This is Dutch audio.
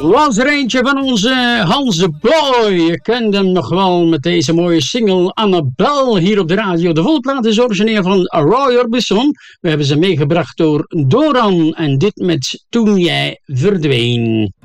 Was er eentje van onze Hans de Boy. Je kent hem nog wel met deze mooie single Annabelle hier op de radio. De volplaat is origineel van Roy Orbison. We hebben ze meegebracht door Doran en dit met Toen jij verdween.